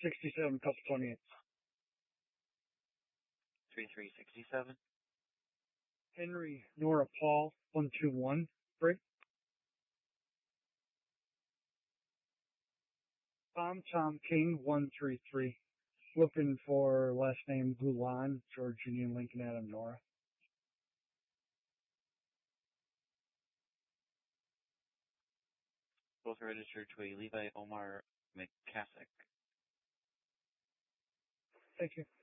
67 Couple 28. 3367. Henry Nora Paul 121. Break. Tom King 133. Looking for last name Gulan, George Union Lincoln Adam Nora. Both registered to a Levi Omar McCassick. Thank you.